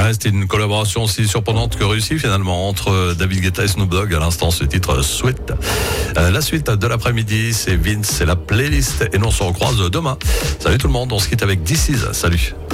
c'était une collaboration aussi surprenante que réussie finalement entre David Guetta et Snoop Dogg. À l'instant, ce titre Sweet. La suite de l'après-midi, c'est Vince, c'est la playlist. Et nous on se recroise demain. Salut tout le monde, on se quitte avec This Is. Salut.